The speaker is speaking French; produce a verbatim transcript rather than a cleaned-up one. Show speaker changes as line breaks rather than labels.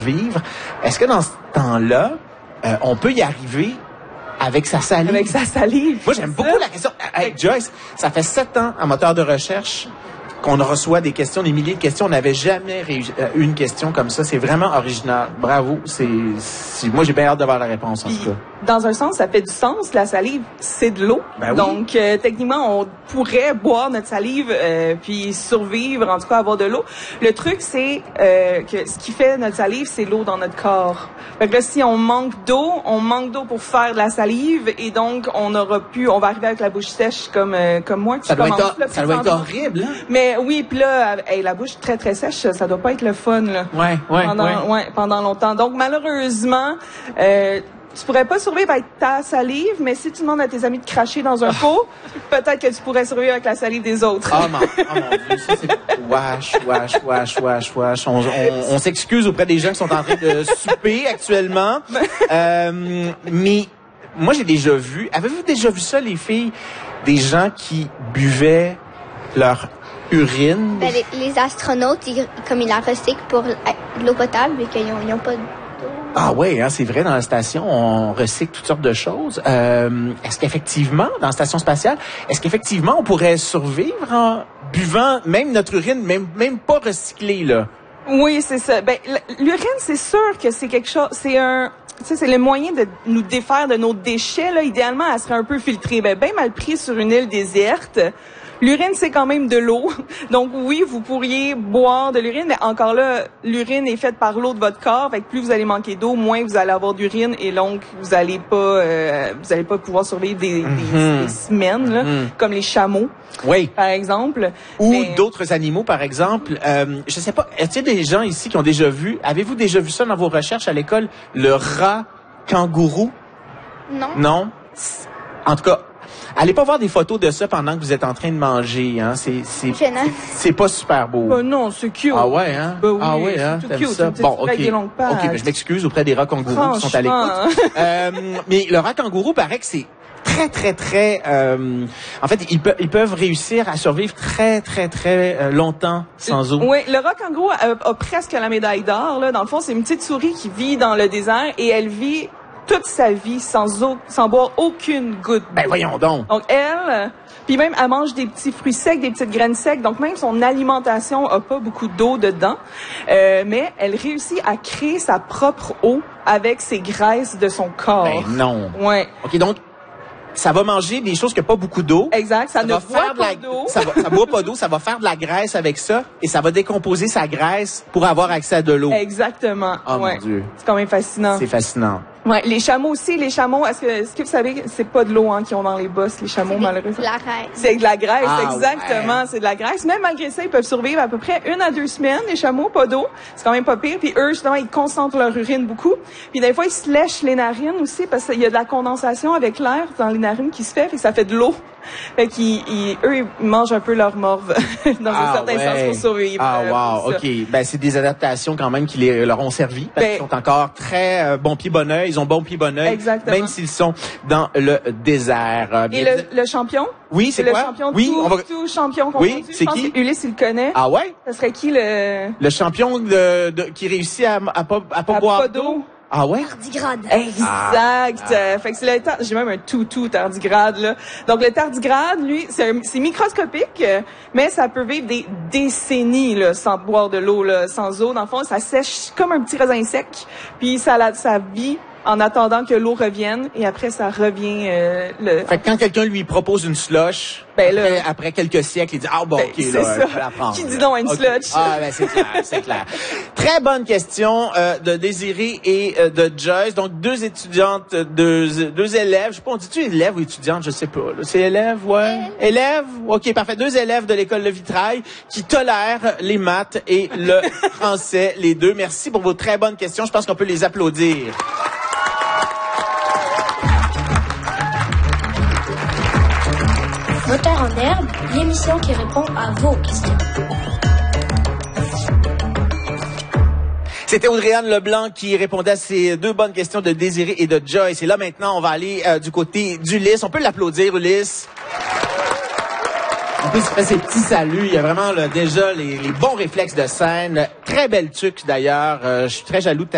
vivre. Est-ce que dans ce temps-là, euh, on peut y arriver avec sa salive?
Avec sa salive.
Moi, j'aime beaucoup la question. Hey, Joyce, ça fait sept ans en moteur de recherche qu'on reçoit des questions, des milliers de questions. On n'avait jamais eu une question comme ça. C'est vraiment original. Bravo. C'est, c'est... Moi, j'ai bien hâte de voir la réponse, en
Puis,
tout cas.
Dans un sens, ça fait du sens. La salive, c'est de l'eau.
Ben oui.
Donc, euh, techniquement, on pourrait boire notre salive euh, puis survivre, en tout cas avoir de l'eau. Le truc, c'est euh, que ce qui fait notre salive, c'est l'eau dans notre corps. Fait que là, si on manque d'eau, on manque d'eau pour faire de la salive et donc on aura pu, on va arriver avec la bouche sèche comme euh, comme moi. Qui
Ça doit
commence,
être,
là,
ça doit être horrible, hein?
Mais oui, puis là, hey, la bouche très très sèche, ça doit pas être le fun là.
Ouais, ouais,
pendant,
ouais.
ouais, pendant longtemps. Donc malheureusement, euh, tu pourrais pas survivre avec ta salive, mais si tu demandes à tes amis de cracher dans un pot, peut-être que tu pourrais survivre avec la salive des autres.
Oh, mon, oh mon Dieu, ça c'est wesh, wesh, wesh, wesh, wesh. On, on, on s'excuse auprès des gens qui sont en train de souper actuellement. Euh, mais moi j'ai déjà vu, avez-vous déjà vu ça les filles, des gens qui buvaient leur urine?
Ben, les, les astronautes, ils, comme ils la recyclent pour l'eau potable, et qu'ils n'ont pas de...
Ah oui, hein, c'est vrai, dans la station, on recycle toutes sortes de choses. Euh, est-ce qu'effectivement, dans la station spatiale, est-ce qu'effectivement, on pourrait survivre en buvant même notre urine, même, même pas recyclée, là?
Oui, c'est ça. Ben, l'urine, c'est sûr que c'est quelque chose, c'est un... Tu sais, c'est le moyen de nous défaire de nos déchets, là. Idéalement, elle serait un peu filtrée. Ben, bien mal pris sur une île déserte. L'urine, c'est quand même de l'eau. Donc oui, vous pourriez boire de l'urine, mais encore là, l'urine est faite par l'eau de votre corps. Fait que plus vous allez manquer d'eau, moins vous allez avoir d'urine et donc vous allez pas euh, vous allez pas pouvoir survivre des,
Mm-hmm.
des, des semaines, là,
Mm-hmm.
comme les chameaux,
Oui.
par exemple.
Ou
Mais...
d'autres animaux, par exemple. Euh, je sais pas, est-ce qu'il y a des gens ici qui ont déjà vu, avez-vous déjà vu ça dans vos recherches à l'école, le rat kangourou?
Non.
Non? En tout cas, allez pas voir des photos de ça pendant que vous êtes en train de manger, hein. C'est, c'est,
Gênant.
c'est pas super beau.
Ben non, c'est cute.
Ah ouais, hein?
Ben oui,
ah ouais,
c'est
hein?
tout
T'aimes
cute,
ça?
une petite
Bon,
fille
ok.
avec des longues pattes.
Ok, ben je m'excuse auprès des rats kangourous qui sont à l'écoute.
Franchement.
euh, mais le rat kangourou paraît que c'est très, très, très... Euh, en fait, ils, pe- ils peuvent réussir à survivre très, très, très euh, longtemps sans eau.
Oui, le rat kangourou a, a presque la médaille d'or. Là. Dans le fond, c'est une petite souris qui vit dans le désert et elle vit toute sa vie sans eau, sans boire aucune goutte d'eau.
Ben voyons donc.
Donc elle, puis même elle mange des petits fruits secs, des petites graines secs. Donc même son alimentation a pas beaucoup d'eau dedans, euh, mais elle réussit à créer sa propre eau avec ses graisses de son corps.
Ben non.
Ouais.
OK, donc, ça va manger des choses qui n'ont pas beaucoup d'eau.
Exact, ça,
Ça
ne
va
boit
faire de
pas
la,
d'eau.
ça va, ça boit pas d'eau, ça va faire de la graisse avec ça et ça va décomposer sa graisse pour avoir accès à de l'eau.
Exactement.
Oh
ouais.
mon Dieu.
C'est quand même fascinant.
C'est fascinant.
Ouais, les chameaux aussi, les chameaux, est-ce que, est-ce que vous savez, c'est pas de l'eau hein, qu'ils ont dans les bosses, les chameaux, malheureusement.
La reine.
C'est de la graisse,
Ah,
exactement,
ouais.
c'est de la graisse. Même malgré ça, ils peuvent survivre à peu près une à deux semaines, les chameaux, pas d'eau. C'est quand même pas pire. Puis eux, justement, ils concentrent leur urine beaucoup. Puis des fois, ils se lèchent les narines aussi parce qu'il y a de la condensation avec l'air dans les narines qui se fait, fait que ça fait de l'eau. Fait qu'ils, ils, eux, ils mangent un peu leur morve dans
Ah,
un certain
ouais.
sens pour survivre.
Ah,
euh,
wow,
pour ça.
OK. Ben, c'est des adaptations quand même qui les, leur ont servi parce
Ben-
qu'ils sont encore très euh, bon pied bon oeil. Ils ont bon pied bon oeil.
Exactement.
Même s'ils sont dans le désert. Euh,
Et
bien-
le, le champion?
Oui, c'est
le
quoi?
champion
Oui,
tout,
on va...
tout champion
Oui,
confondu.
c'est
Je pense
qui?
que Ulysse, il le connaît.
Ah ouais?
Ça serait qui le...
Le champion de, de, qui réussit à, à pas, à pas
À
boire
pas
d'eau?
d'eau.
Ah ouais?
Tardigrade.
Exact. Euh, fait que c'est le tar- j'ai même un toutou tardigrade là. Donc le tardigrade, lui, c'est un- c'est microscopique, euh, mais ça peut vivre des décennies là sans boire de l'eau là, sans eau. Dans le fond, ça sèche comme un petit raisin sec, puis ça la, ça vit en attendant que l'eau revienne et après ça revient euh, le.
Fait que quand quelqu'un lui propose une slush,
Ben là-
après, après quelques siècles, il dit « Ah bon,
Ben,
OK,
c'est
là,
ça.
je vais la prendre. »
Qui dit non à une
OK.
slush?
Ah, ben c'est clair, c'est clair. Très bonne question euh, de Désiré et euh, de Joyce. Donc, deux étudiantes, deux, deux élèves. Je sais pas, on dit-tu élèves ou étudiantes? Je sais pas. là. C'est élèves, ouais? Élèves? OK, parfait. Deux élèves de l'école Le Vitrail qui tolèrent les maths et le français, les deux. Merci pour vos très bonnes questions. Je pense qu'on peut les applaudir.
Moteur en herbe, l'émission qui répond à vos questions.
C'était Audrey-Anne Leblanc qui répondait à ces deux bonnes questions de Désiré et de Joyce. Et là, maintenant, on va aller euh, du côté d'Ulysse. On peut l'applaudir, Ulysse. En plus, il fait ses petits saluts. Il y a vraiment là, déjà les, les bons réflexes de scène. Très belle tuque, d'ailleurs. Euh, je suis très jaloux de ta